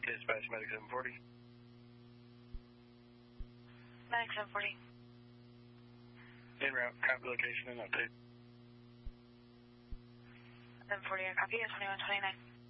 Dispatch, Medic 740. Medic 740. En route, copy location and update. 740, I copy, 2129.